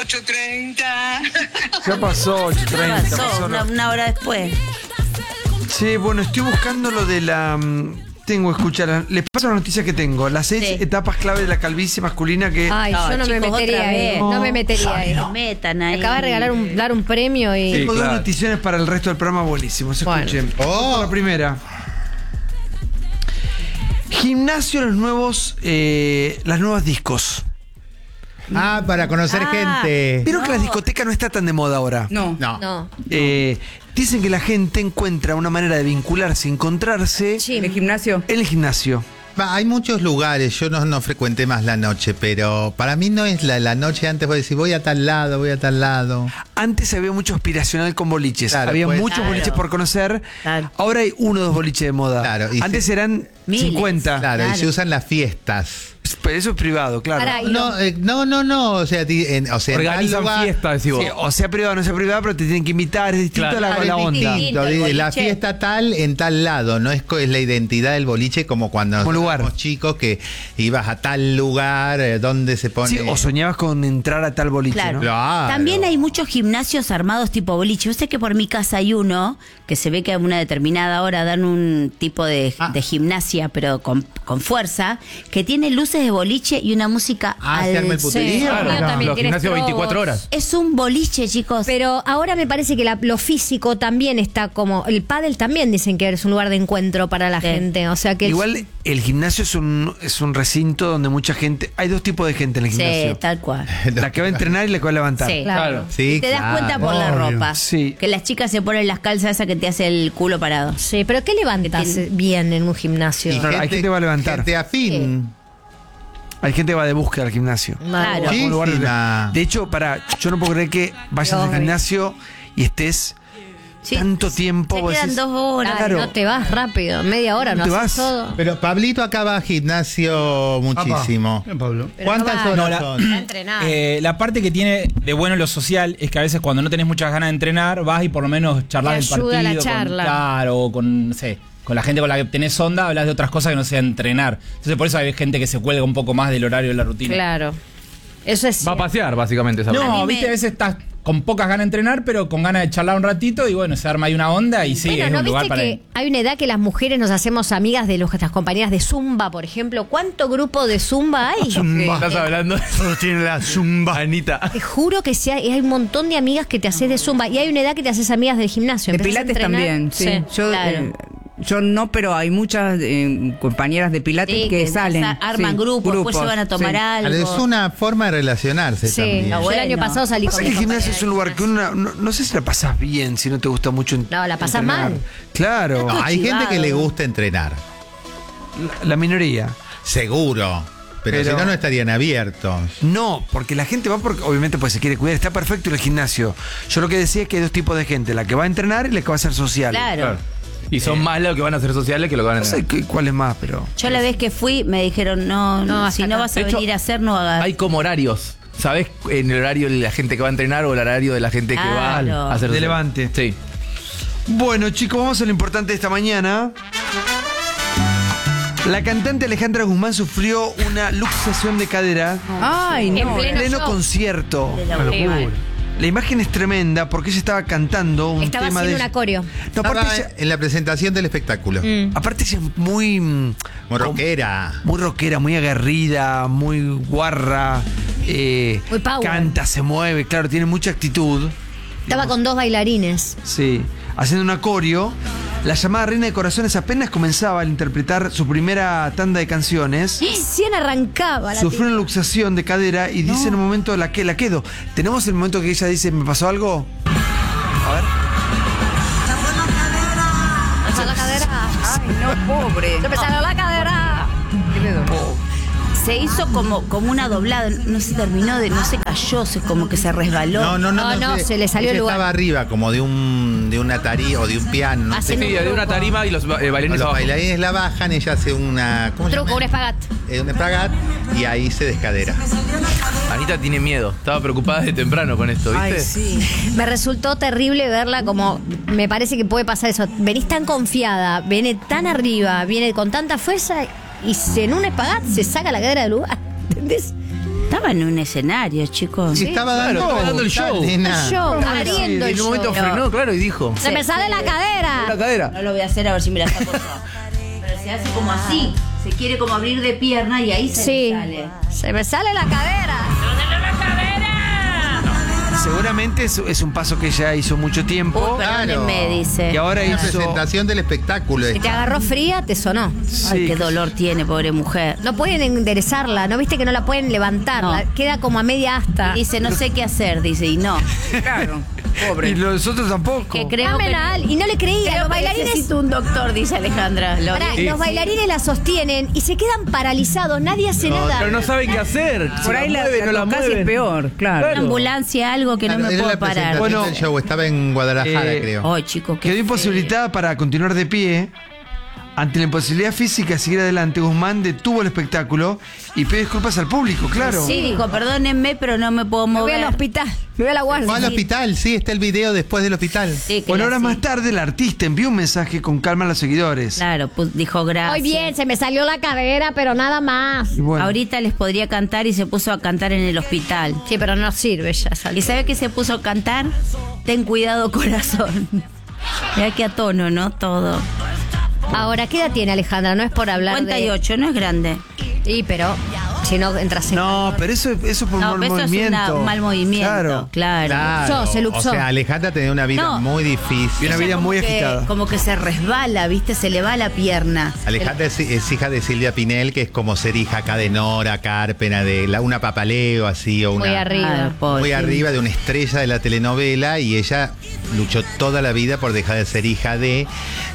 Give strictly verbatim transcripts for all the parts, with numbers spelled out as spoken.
ocho treinta. Ya pasó, ocho treinta. Pasó, pasó una, una hora después. Sí, bueno, estoy buscando lo de la... Tengo que escuchar. Les paso la noticia que tengo. Las seis Sí. etapas clave de la calvicie masculina que... Ay, No, yo no me chicos, metería otra ahí. vez. No me metería ahí. No metan ahí. Me acaba de regalar un, dar un premio y. Sí. Tengo claro. dos noticiones para el resto del programa buenísimos. Bueno. Escuchen. Oh. La primera. Gimnasio, los nuevos... eh, las nuevas discos. Ah, para conocer Ah. gente. Pero que la discoteca no está tan de moda ahora. No. No. No. Eh, dicen que la gente encuentra una manera de vincularse, encontrarse Sí. ¿El gimnasio? en el gimnasio. Va, hay muchos lugares, yo no, no frecuenté más la noche, pero para mí no es la, la noche antes, vos decís, voy a tal lado, voy a tal lado. Antes había mucho aspiracional con boliches. Claro, había pues. muchos Claro. boliches por conocer. Claro. Ahora hay uno o dos boliches de moda. Claro, y Antes se- eran Miles. cincuenta. Claro, Claro. y se usan las fiestas. Pero eso es privado, claro. Pará, y No, eh, no, no, no, o sea, ti- en, o sea, en tal Organizan lugar- fiestas, decís vos. Sí, o sea privado, no sea privado, pero te tienen que invitar. Es distinto Claro. la, Claro, la es onda. distinto, Distinto, el de la boliche. fiesta tal en tal lado, no es, co- es la identidad del boliche como cuando Como lugar. éramos chicos que ibas a tal lugar eh, donde se pone. Sí, o soñabas con entrar a tal boliche, Claro. ¿no? Claro. También hay muchos gimnasios armados tipo boliche. Yo sé que por mi casa hay uno que se ve que a una determinada hora dan un tipo de, Ah. de gimnasia, pero con, con fuerza, que tiene luces de boliche y una música Ah, se arma el al puterío. Sí. Claro, Mío también los tiene gimnasios estrobos. veinticuatro horas. Es un boliche, chicos. Pero ahora me parece que la- lo físico también está como. El pádel también dicen que es un lugar de encuentro para la Sí. gente. O sea que. Igual el gimnasio es un, es un recinto donde mucha gente... Hay dos tipos de gente en el Sí, gimnasio. tal cual. La que va a entrenar y la que va a levantar. Sí. Claro. Sí, Te das claro. cuenta por la Obvio. ropa. Sí. Que las chicas se ponen las calzas esas que te hace el culo parado. Sí, pero ¿qué levantas Que tiene- bien en un gimnasio? Y Claro, hay gente que va a levantar. Gente afín. Hay gente que va de búsqueda al gimnasio. Claro. Va como lugar de- Muchísima. De hecho, para, yo no puedo creer que vayas al Obvio. gimnasio y estés Sí. tanto tiempo. Te vos quedan decís, dos horas. Claro, Claro. no te vas rápido, media hora, no Te haces vas. todo. Pero Pablito acá va a gimnasio muchísimo. Bien, Pablo. Pero ¿Cuántas no va. horas No, la- son? A entrenar. Eh, la parte que tiene de bueno lo social es que a veces cuando no tenés muchas ganas de entrenar, vas y por lo menos charlas Te del partido. ayuda la con- charla. claro, o con, no sé, con la gente con la que tenés onda, hablas de otras cosas que no sea entrenar. Entonces por eso hay gente que se cuelga un poco más del horario de la rutina. Claro. Eso es. Va a pasear, básicamente. Esa No, A mí me- viste, a veces estás con pocas ganas de entrenar, pero con ganas de charlar un ratito y bueno, se arma ahí una onda y sí, Bueno, es ¿no un lugar viste para... que hay una edad que las mujeres nos hacemos amigas de nuestras compañeras de Zumba, por ejemplo? ¿Cuánto grupo de Zumba hay? Zumba. ¿Estás hablando? Todos tienen la zumba. Anita. Te juro que sí hay, hay un montón de amigas que te haces de Zumba y hay una edad que te haces amigas del gimnasio. De Empezás a Pilates entrenar. también, sí. Yo, claro. eh, yo no, pero hay muchas eh, compañeras de Pilates Sí, que, salen. ar- arman sí, grupos, después se van a tomar sí. algo. Es una forma de relacionarse Sí, también. yo el año Bueno. pasado salí Pasa con que mi el gimnasio compañera es un lugar de que uno, no, no sé si la pasas bien si no te gusta mucho. en- No, la pasás entrenar. mal. Claro, No, hay chivado. gente que le gusta entrenar, la, la minoría. seguro. Pero, Pero- si no, no estarían abiertos. No, porque la gente va porque obviamente pues se quiere cuidar, está perfecto en el gimnasio. Yo lo que decía es que hay dos tipos de gente, la que va a entrenar y la que va a ser social. Claro. Claro. Y son más los que van a ser sociales que lo que van a No sé hacer. qué- cuál es más, pero... Yo la vez que fui me dijeron, no, No, si hasta no acá. vas a De hecho, venir a hacer, no hagas. Hay como horarios. ¿Sabés en el horario de la gente que va a entrenar o el horario de la gente que va Claro. a hacer De social? levante. Sí. Bueno, chicos, vamos a lo importante de esta mañana. La cantante Alejandra Guzmán sufrió una luxación de cadera Ay, En no. en pleno pleno show. concierto. De la Una locura. La imagen es tremenda porque ella estaba cantando un Estaba tema haciendo de... una coreo. No, aparte, Estaba ella, en la presentación del espectáculo. Mm. aparte ella es muy... mm, Muy rockera. Muy rockera, muy aguerrida, muy guarra. eh, Muy power. Canta, se mueve, claro, tiene mucha actitud. Estaba con dos bailarines. Sí, haciendo una coreo. La llamada Reina de Corazones apenas comenzaba a interpretar su primera tanda de canciones. Recién arrancaba la Sufrió tía. una luxación de cadera y dice en un momento la que la quedo. ¿Tenemos el momento que ella dice me pasó algo? A ver. Pasó la cadera. Ay, no, pobre. Se me salió la cadera. ¿Qué le doy? Se hizo como, como una doblada, no se terminó, de, no se cayó, se como que se resbaló. No, no, no. No, no, se le salió el ella lugar. estaba arriba, como de un de una tarima o de un piano. No sé. Hacen Sí, un de una truco. tarima y los eh, bailarines Los abajo. bailarines la bajan, ella hace una. ¿Cómo Un se truco, llama? un espagat. Eh, un espagat y ahí se descadera. Anita tiene miedo. Estaba preocupada desde temprano con esto, ¿viste? Ay, sí. Me resultó terrible verla como, me parece que puede pasar eso. Venís tan confiada, viene tan arriba, viene con tanta fuerza y se- en un espagat se saca la cadera del lugar. ¿Entendés? Estaba en un escenario, chicos. Sí, estaba dando, Claro, estaba dando el está, show. nena. Yo, Y abriendo el en un momento show. frenó, claro, y dijo. Se me sale la La cadera. cadera. No lo voy a hacer a ver si me la saco yo. Pero se hace como así. Se quiere como abrir de pierna y ahí se Sí. me sale. Se me sale la cadera. Seguramente es, es un paso que ella hizo mucho tiempo. Uy, perdónenme, dice. Y ahora La hizo. presentación del espectáculo. Si te agarró fría, te sonó. Ay, Sí. qué dolor tiene, pobre mujer. No pueden enderezarla, ¿no viste que no la pueden levantar? No. La- queda como a media asta. Dice, no sé qué hacer, dice, y no. Claro, pobre. Y los otros tampoco. Que creo Llamen que... a Al- y no le creía. Creo Los que bailarines, necesito un doctor, dice Alejandra. Lo Pará, dice. los bailarines la sostienen y se quedan paralizados. Nadie hace nada. Pero no saben qué hacer. Por Se ahí la, mueven, la no la tocás y mueven. es peor, claro. Una ambulancia, algo que no Claro, me era puedo la parar. presentación Bueno, del show, estaba en Guadalajara, eh, creo. Ay, chicos, qué Quedó feo. imposibilitada para continuar de pie. Ante la imposibilidad física de seguir adelante, Guzmán detuvo el espectáculo y pidió disculpas al público, claro. Sí, dijo, perdónenme, pero no me puedo Me voy mover. al hospital. Me voy a la guardia. Fue al hospital, sí, está el video después del hospital. Sí, que Bueno, la- horas sí. más tarde, el artista envió un mensaje con calma a los seguidores. Claro, pues, dijo gracias. Hoy bien, se me salió la cadera, pero nada más. Y bueno, Ahorita les podría cantar y se puso a cantar en el hospital. Sí, pero no sirve ya. salió. ¿Y sabe qué se puso a cantar? Ten cuidado, corazón. Mira que a tono, ¿no? Todo. Ahora, ¿qué edad tiene Alejandra? No es por hablar cincuenta y de... ocho, no es grande. Sí, pero si no entras en... no, pero eso, eso por No, un mal pero eso es movimiento. una- un mal movimiento. Claro. Claro. Luxó, se luxó. O sea, Alejandra tenía una vida No. muy Y difícil. una vida Ella como muy que- agitada. Como que se resbala, ¿viste? Se le va la pierna. Alejandra es, es hija de Silvia Pinel, que es como ser hija acá de Nora, Carpena, de la, una papaleo así, o una... Muy arriba. Ah, pobre, muy sí. arriba de una estrella de la telenovela, y ella luchó toda la vida por dejar de ser hija de,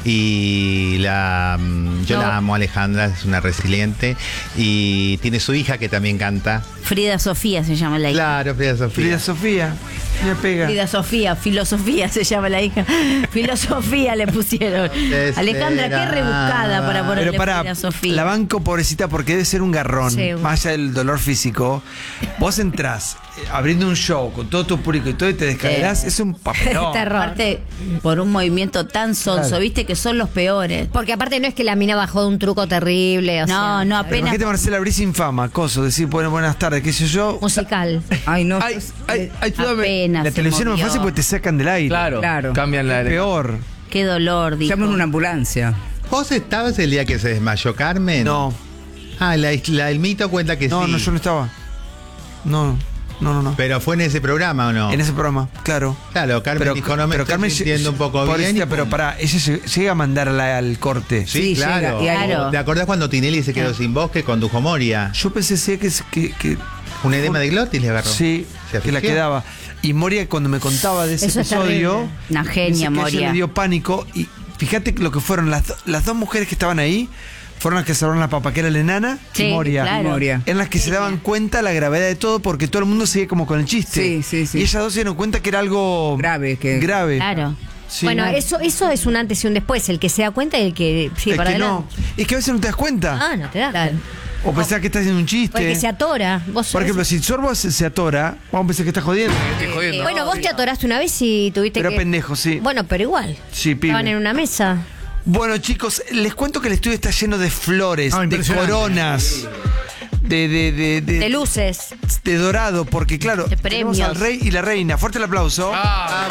y la mm, yo No. la amo, Alejandra, es una resiliente, y tiene su hija que también canta. Frida Sofía se llama la hija. Claro, Frida Sofía. Frida Sofía, me pega. Frida Sofía, filosofía se llama la hija. Filosofía le pusieron. Alejandra, qué rebuscada para ponerle Pero para Frida Sofía. la banco, pobrecita, porque debe ser un garrón, Sí. más allá del dolor físico. Vos entrás eh, abriendo un show con todo tu público y todo y te descaderás, es un papelón. Terror. Aparte, por un movimiento tan sonso, Claro. viste que son los peores. Porque aparte no es que la mina bajó de un truco terrible. O No, sea, no, Pero apenas. Imagínate Marcela Brice infama, coso, decir bueno, buenas tardes, qué sé yo. musical. Ay, no. Ay, ay, ayúdame. Apenas. La se televisión es más movió. fácil porque te sacan del aire. Claro, Claro. cambian la... Peor. Qué dolor, dijo. Llaman una ambulancia. ¿Vos estabas el día que se desmayó Carmen? No, Ah, la, la- el mito cuenta que no, sí. no, yo no estaba. No, no, no, no. Pero fue en ese programa, ¿o no? En ese programa, claro. Claro, Carmen dijo, no me estoy Carmen sintiendo un poco bien. pobrecita, y pero pum. para, ella lleg- llega a mandarla al corte. Sí, Sí, claro. llega, y ahí- Claro. ¿Te acordás cuando Tinelli se quedó sin voz, que condujo Moria? Yo pensé sí, que, que, que Un edema de glotis le agarró. sí, ¿Se que la asfixió? quedaba. Y Moria, cuando me contaba de ese Eso es episodio, terrible. Una dice genia, que a ella Moria. le dio pánico. Y fíjate lo que fueron las, do- las dos mujeres que estaban ahí, fueron las que salvaron la papa, que era la enana Sí, y Moria. claro. Moria. En las que se daban cuenta la gravedad de todo, porque todo el mundo seguía como con el chiste. Sí, sí, sí. Y ellas dos se dieron cuenta que era algo Grave, que- grave. Claro. Sí. Bueno, eso, eso es un antes y un después. El que se da cuenta y el que sigue Es para que no. adelante. Es que a veces no te das cuenta. Ah, no te das. Claro. O pensás que estás haciendo un O chiste. el que se atora. Vos Por ejemplo, si el sorbo se, se atora, vamos a pensar que estás jodiendo. Estoy jodiendo. Bueno, vos te atoraste una vez y tuviste Pero que... pendejo, sí. Bueno, pero igual. Sí, pibe. Estaban en una mesa. Bueno, chicos, les cuento que el estudio está lleno de flores, Ah, de impresionante. coronas, de, de, de, de, De luces. de dorado, porque claro, De tenemos premios. al rey y la reina. Fuerte el aplauso. Ah,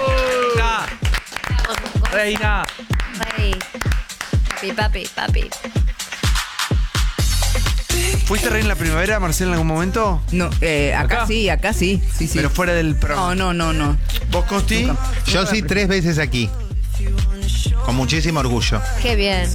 reina. Ay. Papi, papi, papi. ¿Fuiste reina en la primavera, Marcela, en algún momento? No, eh, acá, ¿Acá? sí, acá sí. Sí, sí. Pero fuera del programa. No, no, no, no. ¿Vos, Costi? Yo sí tres veces aquí. Con muchísimo orgullo. Qué bien.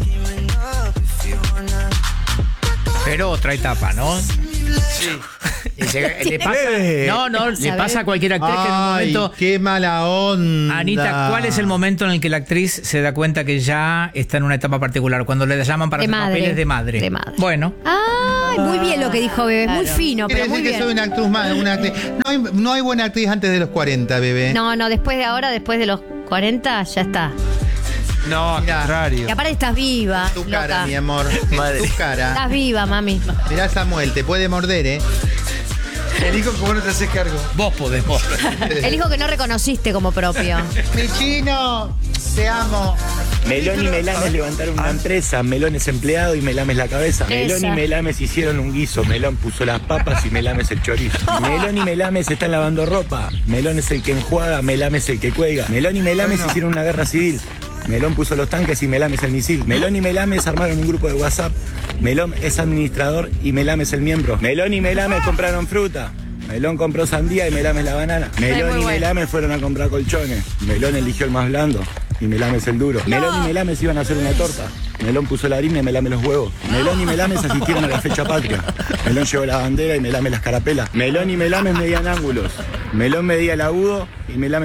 Pero otra etapa, ¿no? Sí. Y se- le pasa, Eh. no, no, le ¿Sabe? pasa a cualquier actriz que en un Ay, momento. qué mala onda. Anita, ¿cuál es el momento en el que la actriz se da cuenta que ya está en una etapa particular? Cuando le llaman para De hacer madre. papeles de madre. De madre. Bueno, Ay, muy bien lo que dijo Bebé. Muy fino, Quiere pero muy decir que soy bien. una actriz más, una actriz. No hay, no hay buena actriz antes de los cuarenta, bebé. No, no, después de ahora, después de los cuarenta, ya está. No, al Mirá. contrario. Y aparte estás viva, Tu loca. cara, mi amor. En tu cara. Estás viva, mami. Mirá, Samuel, te puede morder, ¿eh? El hijo como no te haces cargo. Vos podés, vos. El hijo que no reconociste como propio. Mi chino, te amo. Melón y Melames levantaron una empresa, Melón es empleado y Melames la cabeza. Melón Esa. y Melames hicieron un guiso, Melón puso las papas y Melames el chorizo. Melón y Melames están lavando ropa, Melón es el que enjuaga, Melames el que cuelga. Melón y Melames hicieron una guerra civil, Melón puso los tanques y Melames el misil. Melón y Melames armaron un grupo de WhatsApp, Melón es administrador y Melames el miembro. Melón y Melames compraron fruta. Melón compró sandía y Melames la banana. Melón y bueno. Melames fueron a comprar colchones. Melón eligió el más blando y Melames el duro. Melón y Melames iban a hacer una torta. Melón puso la harina y Melames los huevos. Melón y Melames asistieron a la fecha patria. Melón llevó la bandera y Melames las carapelas. Melón y Melames medían ángulos. Melón medía el agudo y Melames...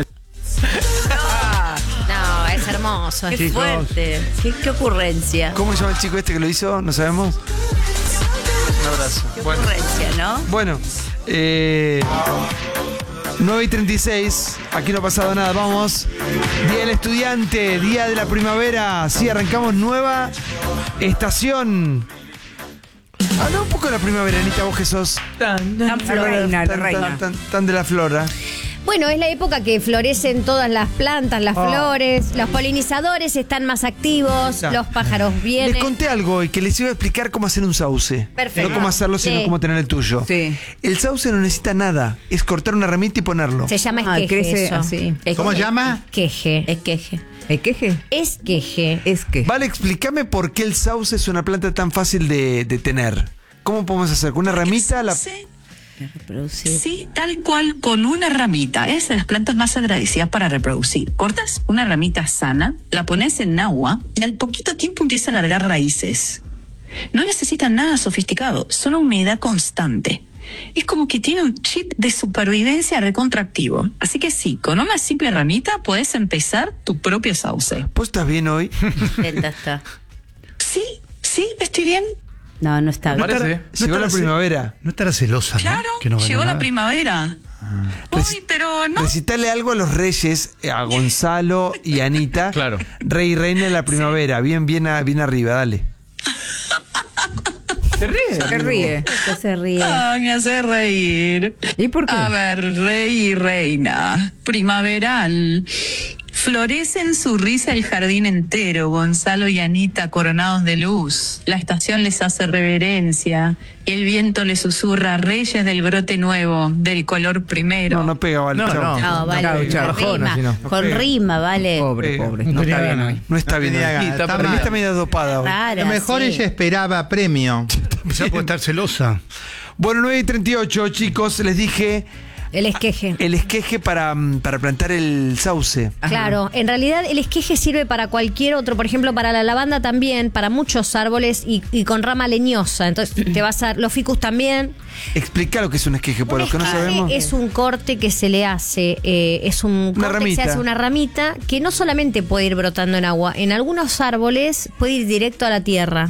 No, es hermoso. Qué fuerte. Qué, qué ocurrencia. ¿Cómo se llama el chico este que lo hizo? ¿No sabemos? Un abrazo. Qué Bueno, ocurrencia, ¿no? bueno eh, nueve y treinta y seis, aquí no ha pasado nada, vamos. Día del estudiante, día de la primavera. Sí, arrancamos nueva estación. Habla un poco de la primavera, Anita, vos que sos Tan reina, la tan, reina. tan, tan, tan de la flora. Bueno, es la época que florecen todas las plantas, las Oh. flores, los polinizadores están más activos, Ya. los pájaros Les vienen. conté algo hoy que les iba a explicar cómo hacer un sauce. Perfecto. No cómo hacerlo, sino Sí. cómo tener el tuyo. Sí. El sauce no necesita nada. Es cortar una ramita y ponerlo. Se llama Ah, esqueje crece eso. así. ¿Cómo se llama? Esqueje. Es queje. ¿El queje? Esqueje. Es que. Vale, explícame por qué el sauce es una planta tan fácil de, de tener. ¿Cómo podemos hacer? ¿Con una ramita? La... Sí, Reproducir. sí, tal cual, con una ramita. Es de las plantas más agradecidas para reproducir. Cortas una ramita sana, la pones en agua y al poquito tiempo empieza a largar raíces. No necesitan nada sofisticado, solo humedad constante. Es como que tiene un chip de supervivencia recontractivo. Así que sí, con una simple ramita puedes empezar tu propio sauce. ¿Vos estás bien hoy? Lenta está. Sí, sí, estoy bien. No, no está bien. Parece. Llegó la primavera. No estará celosa, ¿no? Claro, Que no ganó llegó la nada. primavera. Uy, pero no. Recitale algo a los reyes, eh, a Gonzalo y a Anita. Claro. Rey y reina de la primavera. Bien, bien, a- bien arriba, dale. ¿Se ríe? Se ríe. ¿Qué se ríe? Ah, me hace reír. ¿Y por qué? A ver, rey y reina. Primaveral. Florece en su risa el jardín entero, Gonzalo y Anita coronados de luz. La estación les hace reverencia. El viento les susurra, reyes del brote nuevo, del color primero. No, no pega, vale. No, chau. no. No, vale. Chao, chao. Con rima, si no. con rima, vale. Pobre, Pega. pobre. No No está tenía bien ganas. hoy. No está No bien tenía hoy. ganas, Está, está para mí mal. está medio dopada hoy. Rara, A lo mejor sí. ella esperaba premio. Quizá puede estar celosa. Bueno, nueve y treinta y ocho, chicos, les dije El esqueje. el esqueje para, mm, para plantar el sauce. Claro, en realidad el esqueje sirve para cualquier otro, por ejemplo, para la lavanda también, para muchos árboles y, y con rama leñosa. Entonces te vas a los ficus también. Explica lo que es un esqueje, por Un los que no esqueje sabemos. es un corte que se le hace, eh, es un corte que ramita. se hace una ramita que no solamente puede ir brotando en agua, en algunos árboles puede ir directo a la tierra.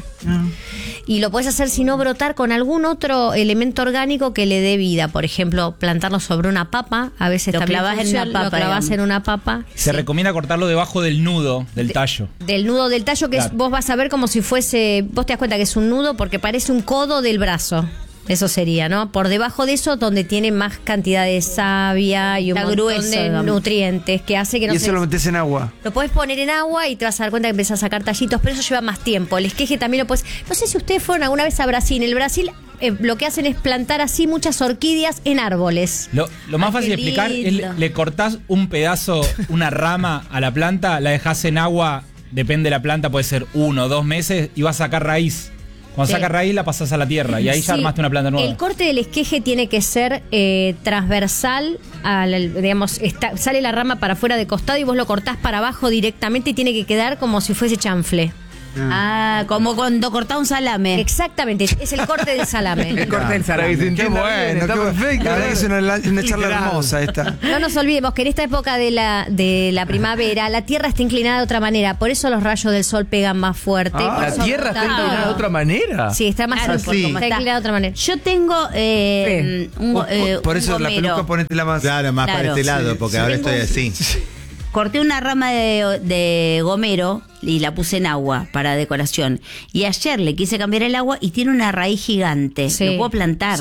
Y lo puedes hacer si no brotar con algún otro elemento orgánico que le dé vida. Por ejemplo, plantarlo sobre una papa. A veces Lo también clavas en funciona, una papa, Lo clavas digamos. en una papa. Se recomienda cortarlo debajo del nudo del tallo. Del nudo del tallo, que es- Claro. vos vas a ver como si fuese. Vos te das cuenta que es un nudo porque parece un codo del brazo. Eso sería, ¿no? Por debajo de eso, donde tiene más cantidad de savia y un Está montón grueso, de digamos. nutrientes que hace que no y eso se- lo metes en agua. Lo puedes poner en agua y te vas a dar cuenta que empiezas a sacar tallitos, pero eso lleva más tiempo. El esqueje también lo puedes. No sé si ustedes fueron alguna vez a Brasil. En el Brasil eh, lo que hacen es plantar así muchas orquídeas en árboles. Lo, lo más Ay, fácil de qué explicar lindo. es le cortás un pedazo, una rama a la planta, la dejás en agua, depende de la planta, puede ser uno o dos meses, y vas a sacar raíz. Cuando Sí. sacas raíz la pasás a la tierra y ahí ya Sí, armaste una planta nueva. El corte del esqueje tiene que ser eh, transversal, al, digamos, está- sale la rama para afuera de costado y vos lo cortás para abajo directamente y tiene que quedar como si fuese chanfle. Ah, como cuando cortás un salame. Exactamente, es el corte del salame. El corte del Para que se salame. Qué entienda bueno, bien, está qué bueno. perfecto. La verdad que es una, una charla Literal. hermosa esta. No nos olvidemos que en esta época de la, de la primavera la tierra está inclinada de otra manera, por eso los rayos del sol pegan más fuerte. Ah, por la eso tierra está brota inclinada de todo. otra manera. Sí, está más Claro, así, por cómo está está. inclinada de otra manera. Yo tengo eh, un, go- eh, Por un eso la gomero. peluca ponetela más. Claro, más para Claro. este lado, Sí, porque sí. ahora Tengo estoy un- así. Corté una rama de, de gomero y la puse en agua para decoración. Y ayer le quise cambiar el agua y tiene una raíz gigante. Sí. Lo puedo plantar. Sí.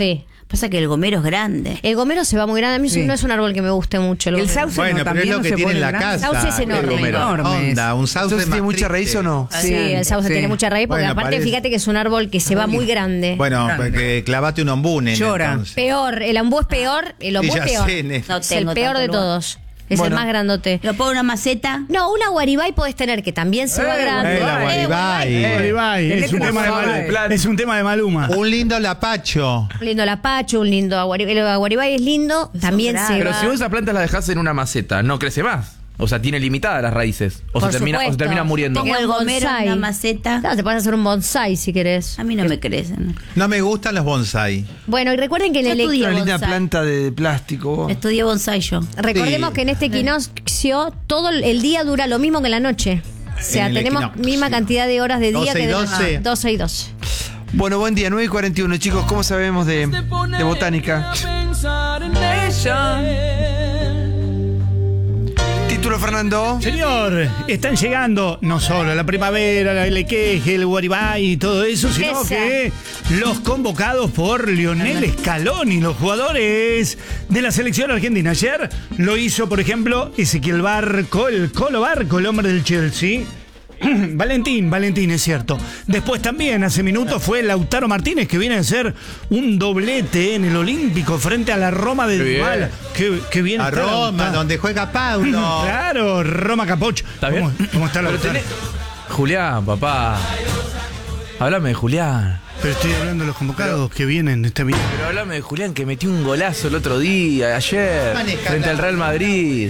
Pasa que el gomero es grande. El gomero se va muy grande. A mí Sí. no es un árbol que me guste mucho. El gomero. sauce Bueno, no, pero es también lo no que se tiene pone en la grande. casa. Sauce es enorme. Gomero. Enormes. Onda, un sauce ¿Entonces tiene más mucha raíz triste. o no? Sí, el sauce Sí. tiene mucha raíz porque Bueno, aparte parece- fíjate que es un árbol que se va muy grande. Bueno, Grande. porque clavate un ombune. Llora. entonces. Peor, el ombú es peor, el ombú Y es ya peor. sé, ne- No Es el tengo peor tanto de lugar. todos. Es Bueno. el más grandote. Lo pongo en una maceta. No, una guaribay podés tener que también se va Eh, grande. eh, la guaribay. Eh, Guaribay, Tenés es un una tema de suave. Maluma. Es un tema de Maluma. Un lindo lapacho. Un lindo lapacho, un lindo aguaribay. El aguaribay es lindo, también se grandes. Pero va. si vos esas plantas las dejás en una maceta, no crece más. O sea, tiene limitadas las raíces. O Por se termina, o se supuesto. termina muriendo. Pongo queda el un gomero en bonsai. una maceta. Claro, te puedes hacer un bonsai si querés. A mí no me crecen. No me gustan los bonsai. Bueno, y recuerden que en Yo el estudié Una linda bonsai. planta de plástico. vos. Estudié bonsai yo. Recordemos Sí. que en este equinoccio todo el día dura lo mismo que la noche. O sea, En el tenemos equinoccio. misma cantidad de horas de día doce y que de doce. doce y doce. Bueno, buen día, nueve y cuarenta y uno, chicos. ¿Cómo sabemos de, de botánica? Título, Fernando. Señor, están llegando no solo la primavera, la lequeje, el guaribay y todo eso, sino Esa. que los convocados por Lionel Scaloni, los jugadores de la selección argentina. Ayer lo hizo, por ejemplo, Ezequiel Barco, el Colo Barco, el hombre del Chelsea. Valentín, Valentín, es cierto. Después también, hace minutos, fue Lautaro Martínez, que viene a hacer un doblete en el Olímpico frente a la Roma de Qué bien. Dybala. Qué, qué bien A está Roma, Lautaro. donde juega Paulo. Claro, Roma Capocho. ¿Está bien? ¿Cómo, cómo está Pero Lautaro? tenés- Julián, papá. Háblame de Julián. Pero estoy hablando de los convocados que vienen este video. Pero háblame de Julián que metió un golazo el otro día, ayer, Maneja frente la- al Real Madrid.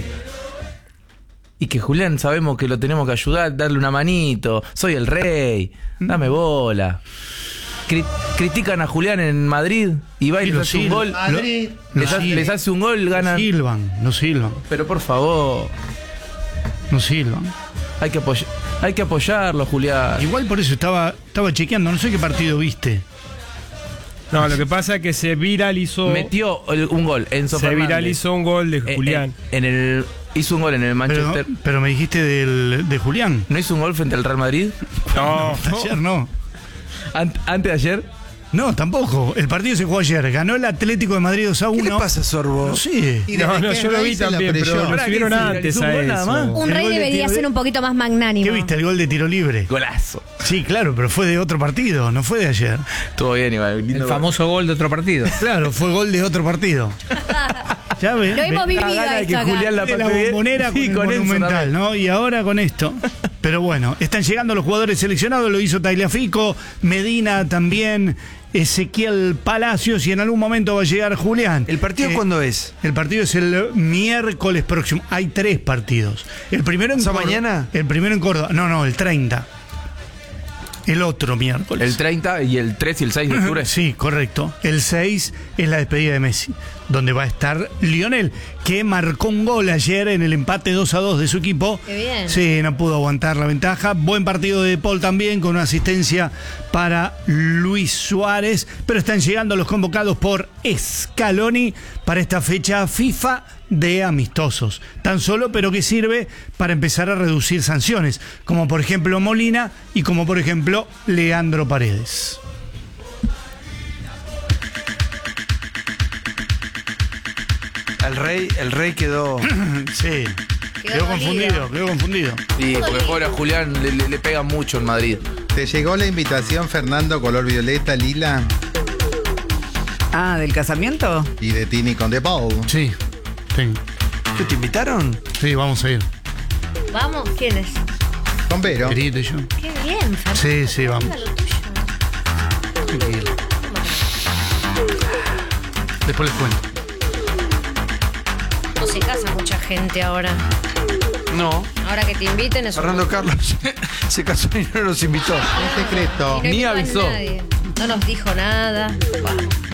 Y que Julián sabemos que lo tenemos que ayudar, darle una manito. Soy el rey, dame bola. Cri- critican a Julián en Madrid y va y Y les lo hace un silban. gol. Madrid. Lo Les, ha- silban. les hace un gol, ganan. Silvan, no silban, Pero por favor, no silban. hay que, apoy- hay que apoyarlo, Julián. Igual por eso estaba, estaba chequeando, no sé qué partido viste. No, lo que pasa es que se viralizó. Metió el- un gol en Se viralizó un gol de En, Julián. en el, hizo un gol en el Pero, Manchester. pero me dijiste del, de Julián. ¿No hizo un gol frente al Real Madrid? No, Ayer no. Ant- antes de ayer. No, tampoco. El partido se jugó ayer. Ganó el Atlético de Madrid dos a uno. ¿Qué le pasa, Sorbo? No sé. Y no, desde no, que yo lo vi Rey se la también, creyó. pero lo Pará, subieron que se antes viralizó un a gol nada más. eso. Un El rey gol de debería tiro ser de- un poquito más magnánimo. ¿Qué viste? El gol de tiro libre. Golazo. Sí, claro, pero fue de otro partido, no fue de ayer. Estuvo bien, igual. lindo El gol. famoso gol de otro partido. Claro, fue gol de otro partido. Ya ven. Lo hemos ven. vivido gana de esto que acá. Julián la De la pase bien. bombonera Sí, con, con el Enzo Monumental, también. ¿no? Y ahora con esto. Pero bueno, están llegando los jugadores seleccionados, lo hizo Tagliafico, Medina también, Ezequiel Palacios y en algún momento va a llegar Julián. ¿El partido Eh, cuándo es? El partido es el miércoles próximo. Hay tres partidos. El primero en ¿O sea, Córdoba- mañana? El primero en Córdoba. No, no, el treinta. El otro miércoles. El treinta y el tres y el seis de octubre. Sí, correcto. El seis es la despedida de Messi, donde va a estar Lionel, que marcó un gol ayer en el empate dos a dos de su equipo. Qué bien. Sí, no pudo aguantar la ventaja. Buen partido de Paul también, con una asistencia para Luis Suárez. Pero están llegando los convocados por Scaloni para esta fecha FIFA de amistosos. Tan solo, pero que sirve para empezar a reducir sanciones, como por ejemplo Molina y como por ejemplo Leandro Paredes. El rey, el rey quedó. Sí. Quedó Quedó dolido. confundido, quedó confundido. Sí, porque pobre a Julián le, le, le pega mucho en Madrid. ¿Te llegó la invitación, Fernando, color violeta, lila Ah, ¿del casamiento? y de Tini con De Paul? Sí, tengo. ¿Qué te invitaron? Sí, vamos a ir. Vamos, ¿quién es? Con Vero. Querido y yo. Qué bien, Fernando. Sí, sí, vamos. Lo tuyo. Tranquilo. Después les cuento. No se casa mucha gente ahora. No. Ahora que te inviten es un- Fernando Carlos se casó y no nos invitó. Un secreto. Y no Ni invitó a avisó. nadie. No nos dijo nada. Buah.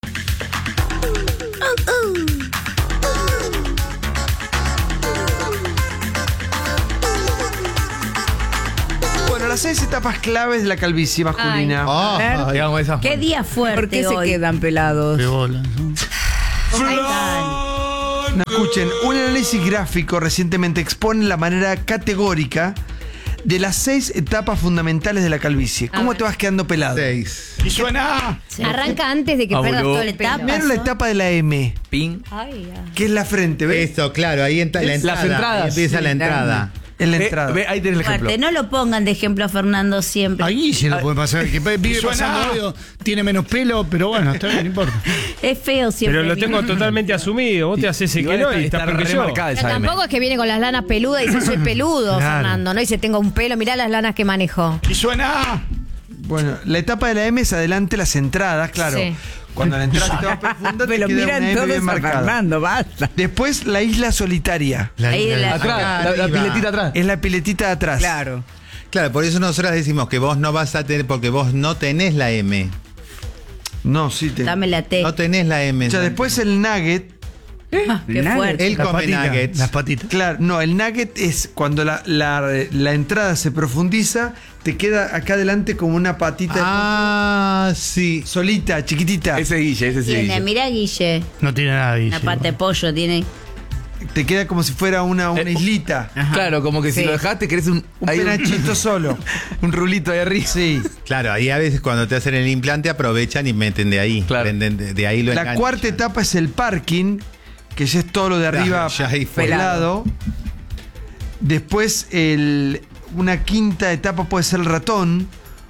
Bueno, las seis etapas claves de la calvicie masculina. Oh, A ver. Digamos esa. Qué día fuerte ¿Por qué se hoy. quedan pelados? Qué bola, ¿no? Ahí están. No, escuchen, un análisis gráfico recientemente expone la manera categórica de las seis etapas fundamentales de la calvicie. ¿Cómo ver. te vas quedando pelado? Seis. Y suena. Arranca antes de que Ah, pierdas boludo. toda la etapa. Primero la etapa de la M, Ping. Ay, ya. que es la frente, ¿ves? Esto, claro, ahí entra la Las entrada. entradas. Ahí empieza Sí, la la entrada. En la Ve- entrada. ve, ahí tenés el ejemplo. Fuerte, no lo pongan de ejemplo a Fernando siempre. Ahí se lo puede pasar. Que vive Suena. pasando obvio, tiene menos pelo, pero bueno, está bien, no importa. Es feo siempre. Pero lo tengo totalmente asumido. Vos te haces el que Igual no está- y estás está peor que yo. remarcada Pero esa M. tampoco es que viene con las lanas peludas y dice soy peludo, Claro. Fernando, ¿no? Y dice tengo un pelo, mirá las lanas que manejo. Y suena. Bueno, la etapa de la M es adelante las entradas, claro. Sí. Cuando la entrada está profunda, te Pero queda miran una M todos bien a marcada. Fernando, basta. Después la isla solitaria. Ahí de la- Atrás, la, la Arriba. piletita atrás. Es la piletita de atrás. Claro. Claro, por eso nosotros decimos que vos no vas a tener, porque vos no tenés la M. No, sí. Te... Dame la T. No tenés la M. O sea, después el nugget. Ah, qué Nada. fuerte. Él Las come patitas. nuggets. Las patitas. Claro, no, el nugget es cuando la, la, la entrada se profundiza, te queda acá adelante como una patita Ah, sí. solita, chiquitita. Ese Guille, ese sí. Tiene, Guille. mirá Guille, No tiene nada ahí. una pata de pollo tiene. Te queda como si fuera una, una Eh, islita. Claro, como que si Sí. lo dejaste, querés un, Un ahí penachito solo. un rulito ahí arriba. Sí. Claro, ahí a veces cuando te hacen el implante aprovechan y meten de ahí. Claro. Prenden de, de ahí lo La enganchan. cuarta etapa es el parking, que ya es todo lo de arriba Ya ahí fue. pelado. Después el, una quinta etapa puede ser el ratón,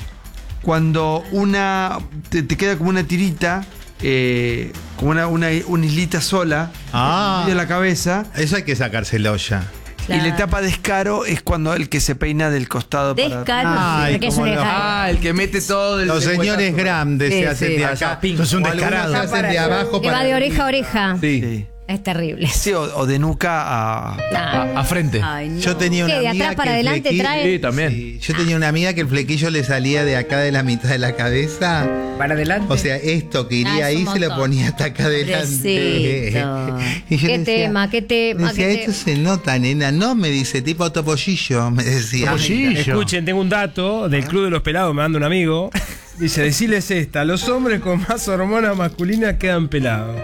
cuando una te, te queda como una tirita, eh, como una, una, una islita sola, Ah. de la cabeza. Eso hay que sacárselo ya. Y la etapa descaro es cuando el que se peina del costado para Descaro. Ay, porque es cómo un lo- descaro. Ah, el que mete todo el Los señores grandes Sí, se hacen sí, de allá, acá. ping. Sos un O algunos descarado. se hacen de abajo Que va para de oreja a oreja. Sí. Sí. Es terrible. Sí, o, o de nuca a... A, a frente. Ay, no. Yo tenía una ¿Qué, de amiga atrás para que el adelante flequillo- trae? Sí, también. Sí, yo tenía una amiga que el flequillo le salía de acá de la mitad de la cabeza. Para adelante. O sea, esto que iría Ah, es ahí un se lo montón. ponía hasta acá adelante. Pobrecito. Y yo ¿Qué le tema? ¿Qué tema? Decía, ¿Qué te- esto se nota, nena. No, me dice, tipo topollillo, me decía. Topollillo. Escuchen, tengo un dato del Club de los Pelados, me manda un amigo. Dice, decirles esta, los hombres con más hormonas masculinas quedan pelados.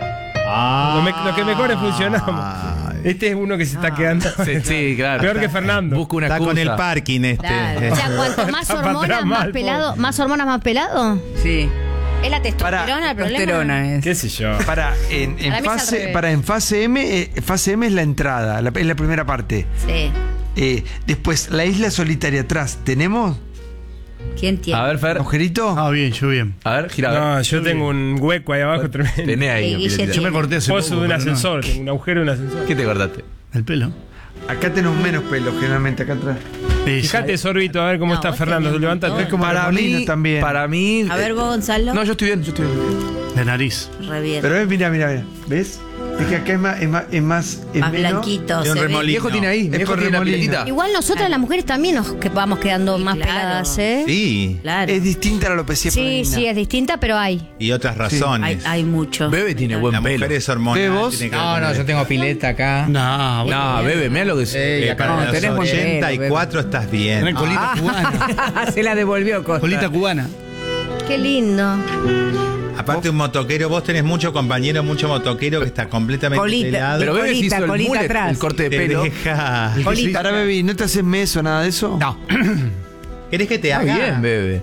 Lo, me- lo que mejor es funcionamos. Este es uno que se está quedando. Sí, sí, claro. Peor que Fernando. Busca una Está con excusa. el parking este. Claro. O sea, cuanto más Está para hormonas, atrás más mal, pelado, más hormonas, más pelado. Sí. ¿Es la testosterona Para- el problema? Testosterona es. ¿Qué sé yo? Para, en, en Para mí es al fase, revés. para en fase M, eh, fase M es la entrada, la- es la primera parte. Sí. Eh, después, la isla solitaria atrás. ¿Tenemos? ¿Quién tiene? A ver, Fer. ¿Agujerito? Ah, bien, yo bien. A ver, gira. a ver. No, yo tengo un hueco ahí abajo tremendo. Tenés ahí. Eh, Guille piletita. Yo me corté hace Pozo poco. de un pero no. ascensor, tengo un agujero de un ascensor. ¿Qué te cortaste? El pelo. Acá tenemos menos pelo, generalmente, acá atrás. Sí, Fíjate, Sorbito, a ver cómo No, está vos Fernando. tenés un Levanta montón. el como Para remolino mí, también. para mí. A ver, vos, Gonzalo. No, yo estoy bien, yo estoy bien. de nariz. Re bien. Pero ves, mira, mira, mira. ¿Ves? Es que acá es más, es más, es más, es Más menos. blanquito. de un se ve. remolino. Mi viejo tiene ahí. Mi Es viejo por tiene la remolino. piletita. Igual nosotras las mujeres también nos que vamos quedando Sí, más claro. peladas, ¿eh? Sí, Claro. Es distinta a la alopecia Sí, femenina. sí, es distinta, pero hay. y otras Hay, razones. hay mucho. Bebe tiene buen La pelo. mujer es hormonal. ¿Ve vos? tiene que No, ver no, con yo el- tengo pileta acá. No, No, bebe, mira lo que es. Eh, acá Para No, los tenés buen pelo, ochenta y cuatro estás bien. Tenés colita cubana. Se la devolvió Costa. Colita cubana. Qué lindo. Aparte un motoquero, vos tenés mucho compañero, mucho motoquero que está completamente Colita. pelado. Pero Bebe se Colita, hizo el colita mullet, atrás. el corte de Te pelo. deja. Ahora, baby, ¿no te haces meso nada de eso? No. ¿Querés que te Está haga? bien, Bebe.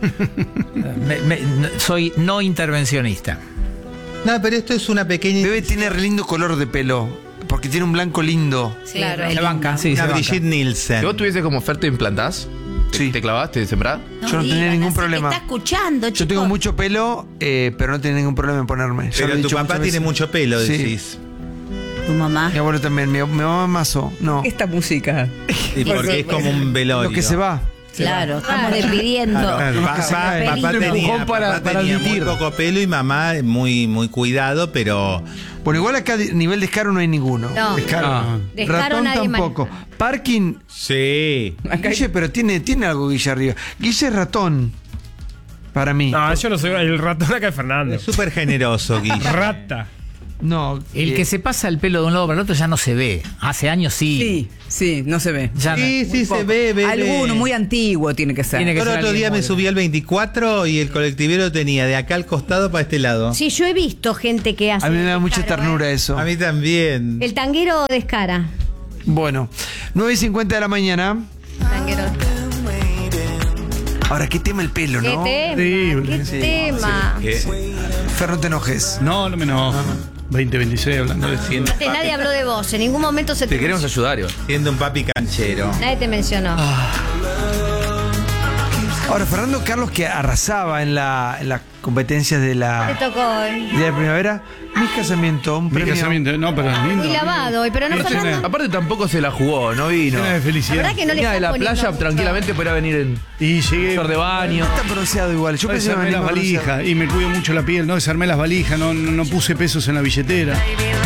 Me- me- no- soy no intervencionista. No, pero esto es una pequeña. Bebé tiene re lindo color de pelo, porque tiene un blanco lindo. Sí, Claro. re Se lindo. banca, sí, Una se banca. Brigitte Nielsen. Si vos tuvieses como oferta de implantás, ¿te, Sí. te clavaste de sembrar? Yo no tenía digan ningún así, problema. Te está escuchando, Yo tengo chicos. mucho pelo, eh, pero no tenía ningún problema en ponerme. Ya lo he Pero tu dicho papá muchas tiene veces. mucho pelo, Sí. decís. Tu mamá. Mi abuelo también, mi, mi mamá mazo. No, Esta música. Y porque es como un velorio. lo que se va. Claro, estamos despidiendo. Claro, Los que se papá, caen. papá Un tenía, empujón para- papá para tenía muy admitir. poco pelo y mamá muy, muy cuidado, pero Bueno, igual acá de nivel descaro no hay ninguno. No. Descaro. Ah. Descaro Ratón nadie tampoco. Parking, sí. Guille, pero tiene, tiene algo Guille arriba. Guille es ratón. Para mí. No, yo no soy el ratón acá es Fernando. Es súper generoso, Guille. Rata. No. El eh, que se pasa el pelo de un lado para el otro ya no se ve. Hace años sí. Sí, sí, no se ve. Ya no- Sí, sí, se Poco. ve, bebé. Alguno muy antiguo tiene que ser. Tiene que Yo el ser otro día alguien me muy- subí al veinticuatro y el colectivero tenía de acá al costado para este lado. Sí, yo he visto gente que hace. A mí me da mucha descaro, ternura ¿eh? eso. A mí también. El tanguero descara. Bueno, nueve y cincuenta de la mañana. Tanguero. Ahora, qué tema el pelo, ¿Qué ¿no? tema? Horrible. ¿Qué Sí, tema? Fer, no te enojes. No, no me enojo. veinte veintiséis hablando de Siendo, Antes nadie habló de vos. En ningún momento se Te queremos ayudar, Iván. siendo un papi canchero. Nadie te mencionó. Ahora, Fernando Carlos, que arrasaba en la, en las competencias de Te la, tocó hoy. de la primavera. Mi casamiento, un Mi premio. casamiento, no, pero es lindo. Muy lavado hoy, pero no, Sí, sí, Fernando. Aparte tampoco se la jugó, no vino. Llena de La felicidad. verdad que no le Venía de estás la poniendo playa mucho. tranquilamente podría venir en Y llegué. short de baño. No está bronceado igual. Yo pensé que Desarmé venía las más bronceado. valijas y me cuido mucho la piel, no desarmé las valijas, no, no, no puse pesos en la billetera.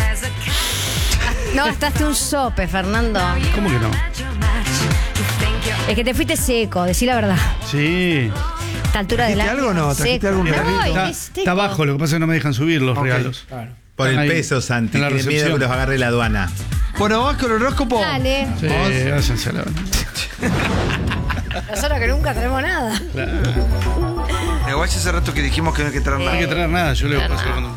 No gastaste un sope, Fernando. ¿Cómo que no? Es que te fuiste seco, decí la verdad. Sí. A esta altura del ¿Trajiste año. algo o no? ¿Trajiste seco. algún Me regalito? voy, Está, es seco. está abajo, lo que pasa es que no me dejan subir los Ok. regalos. Por el Ahí, peso, Santi, en la que miedo recepción. que los agarre la aduana. Bueno, vamos con el horóscopo. Dale. Sí, váyanse a la- Nosotros que nunca tenemos nada. Igual ya hace rato que dijimos que no hay que traer No nada. hay que traer nada, yo le Traer paso el nada.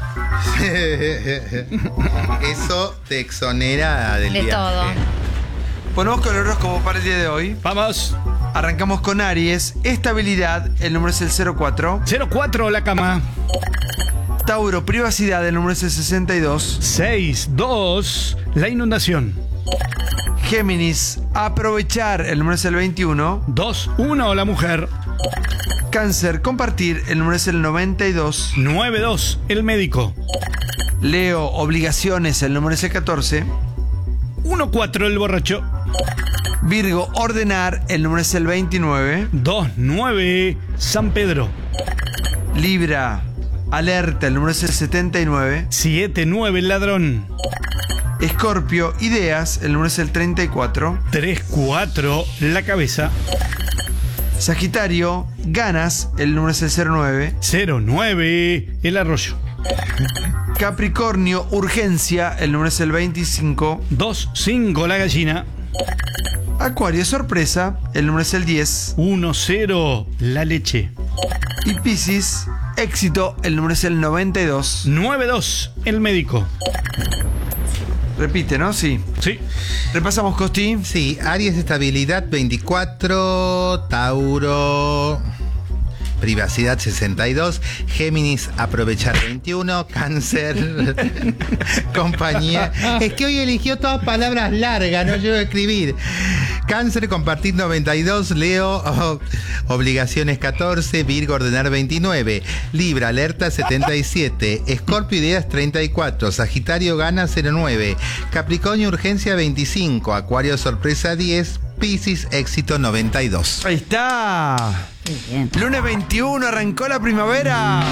conductor. Eso te exonera del De viaje. todo. Bueno, vamos con el horóscopo para el día de hoy. Vamos. Arrancamos con Aries. Estabilidad, el número es el cero cuatro. cero cuatro la cama. Tauro, privacidad, el número es el sesenta y dos. seis dos la inundación. Géminis, aprovechar, el número es el veintiuno. dos uno la mujer. Cáncer, compartir, el número es el noventa y dos. nueve dos el médico. Leo, obligaciones, el número es el catorce. uno cuatro el borracho. Virgo, ordenar, el número es el veintinueve. dos nueve San Pedro. Libra, alerta, el número es el setenta y nueve. siete nueve el ladrón. Escorpio, ideas, el número es el treinta y cuatro. tres cuatro la cabeza. Sagitario, ganas, el número es el cero nueve. cero nueve el arroyo. Capricornio, urgencia, el número es el veinticinco. dos cinco la gallina. Acuario, sorpresa, el número es el diez. uno cero la leche. Y Piscis, éxito, el número es el noventa y dos. nueve dos el médico. Repite, ¿no? Sí. Sí. Repasamos, Costi. Sí, Aries, estabilidad veinticuatro, Tauro, privacidad sesenta y dos, Géminis, aprovechar veintiuno, Cáncer, compañía. Es que hoy eligió todas palabras largas, no llevo a escribir. Cáncer, compartir noventa y dos, Leo, oh, obligaciones catorce, Virgo, ordenar veintinueve, Libra, alerta setenta y siete, Escorpio, ideas treinta y cuatro, Sagitario, gana cero nueve, Capricornio, urgencia veinticinco, Acuario, sorpresa diez, Piscis, éxito noventa y dos. Ahí está. Muy bien. Lunes veintiuno, arrancó la primavera.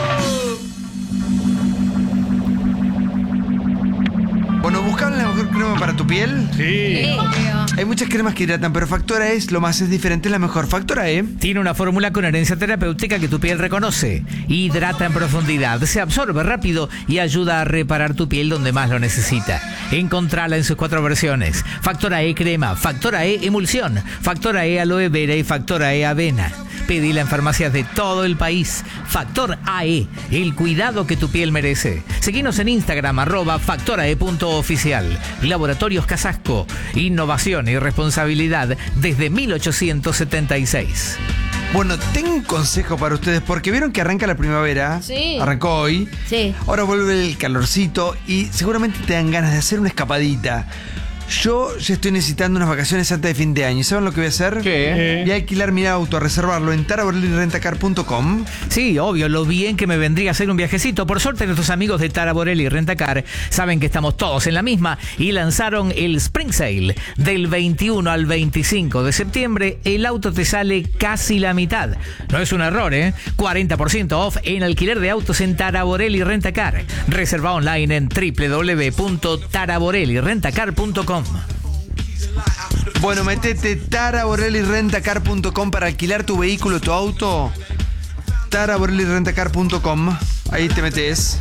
Bueno, ¿buscaban la mejor crema para tu piel? Sí. Hay muchas cremas que hidratan, pero Factora E es lo más es diferente, es la mejor. Factora E. Tiene una fórmula con herencia terapéutica que tu piel reconoce. Hidrata en profundidad, se absorbe rápido y ayuda a reparar tu piel donde más lo necesita. Encontrala en sus cuatro versiones. Factora E crema, Factora E emulsión, Factora E aloe vera y Factora E avena. Pedila en farmacias de todo el país. Factor A E, el cuidado que tu piel merece. Seguinos en Instagram, arroba factorae punto oficial. Laboratorios Casasco, innovación y responsabilidad desde mil ochocientos setenta y seis. Bueno, tengo un consejo para ustedes, porque vieron que arranca la primavera. Sí. Arrancó hoy. Sí. Ahora vuelve el calorcito y seguramente te dan ganas de hacer una escapadita. Yo ya estoy necesitando unas vacaciones antes de fin de año. ¿Saben lo que voy a hacer? ¿Qué? Voy a alquilar mi auto, a reservarlo en tara borelli rentacar punto com. Sí, obvio, lo bien que me vendría a hacer un viajecito. Por suerte, nuestros amigos de Tara Borelli Rentacar saben que estamos todos en la misma y lanzaron el Spring Sale. Del veintiuno al veinticinco de septiembre, el auto te sale casi la mitad. No es un error, ¿eh? cuarenta por ciento off en alquiler de autos en Tara Borelli Rentacar. Reserva online en doble u doble u doble u punto tara borelli rentacar punto com. Bueno, metete tara borelli rentacar punto com para alquilar tu vehículo, tu auto. tara borelli rentacar punto com. Ahí te metes.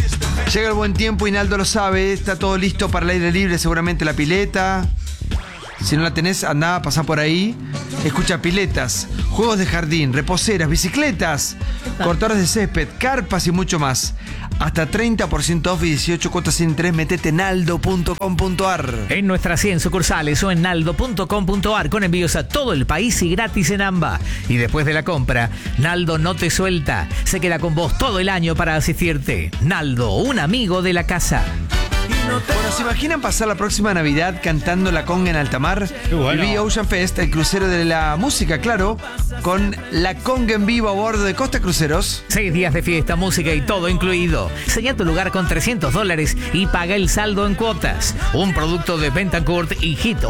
Llega el buen tiempo, Inaldo lo sabe. Está todo listo para el aire libre, seguramente la pileta. Si no la tenés, andá, pasá por ahí. Escucha piletas, juegos de jardín, reposeras, bicicletas, cortadores de césped, carpas y mucho más. Hasta treinta por ciento off y dieciocho cuotas sin interés. Metete en naldo punto com punto ar. En nuestras cien sucursales o en naldo punto com punto ar con envíos a todo el país y gratis en AMBA. Y después de la compra, Naldo no te suelta. Se queda con vos todo el año para asistirte. Naldo, un amigo de la casa. Bueno, ¿se imaginan pasar la próxima Navidad cantando la conga en alta mar? bueno. Viví Ocean Fest, el crucero de la música, claro, con la conga en vivo a bordo de Costa Cruceros. Seis días de fiesta, música y todo incluido. Señala tu lugar con trescientos dólares y paga el saldo en cuotas. Un producto de Betancourt y Hit